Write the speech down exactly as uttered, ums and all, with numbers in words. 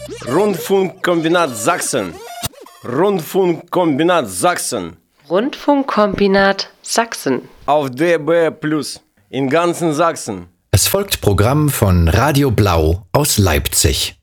Rundfunkkombinat Sachsen. Rundfunkkombinat Sachsen. Rundfunkkombinat Sachsen. Auf D B Plus. In ganzen Sachsen. Es folgt Programm von Radio Blau aus Leipzig.